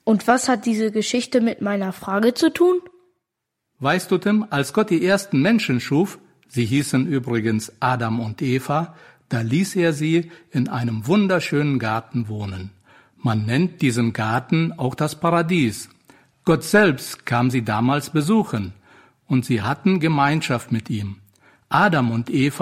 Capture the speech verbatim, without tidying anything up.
Und was hat diese Geschichte mit meiner Frage zu tun? Weißt du, Tim, als Gott die ersten Menschen schuf, sie hießen übrigens Adam und Eva, da ließ er sie in einem wunderschönen Garten wohnen. Man nennt diesen Garten auch das Paradies. Gott selbst kam sie damals besuchen und sie hatten Gemeinschaft mit ihm. Adam und Eva